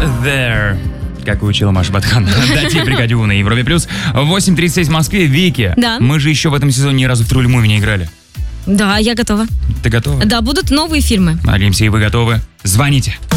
There. Как и учила Маша Батхан. Дати бригадю на Европе+. 8:36 в Москве. Вики, да. Мы же еще в этом сезоне ни разу в True Movie не играли. Да, я готова. Ты готова? Да, будут новые фильмы. Алимсия, вы готовы? Звоните.